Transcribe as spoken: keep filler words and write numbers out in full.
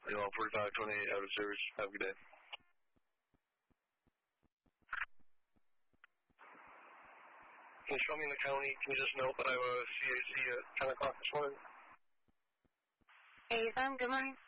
You know, forty-five twenty-eight out of service. Have a good day. Can you show me in the county? Can you just note that I have a C A C at ten o'clock this morning? Hey, Sam, good morning.